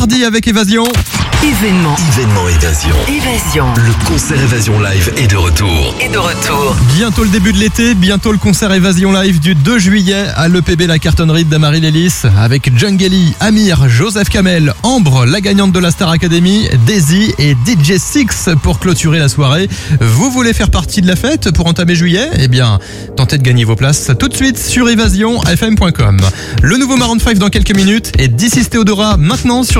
mardi avec Évasion. Événement Évasion. Le concert Évasion Live est de retour. Bientôt le début de l'été, bientôt le concert Évasion Live du 2 juillet à l'EPB La Cartonnerie d'Amaryl Ellis avec Djungeli, Amir, Joseph Kamel, Ambre, la gagnante de la Star Academy, Daisy et DJ Six pour clôturer la soirée. Vous voulez faire partie de la fête pour entamer juillet? Eh bien, tentez de gagner vos places tout de suite sur evasionfm.com. Le nouveau Maroon 5 dans quelques minutes et This is Theodora maintenant sur